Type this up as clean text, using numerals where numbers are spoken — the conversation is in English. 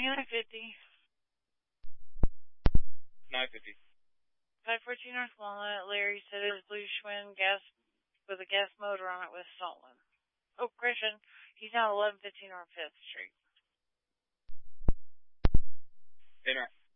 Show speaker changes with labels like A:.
A: 2950.
B: 950.
A: 514 North Walnut. Larry said his Blue Schwinn gas with a gas motor on it was stolen. Oh, Christian, he's now 1115 North 5th Street.
B: Dinner.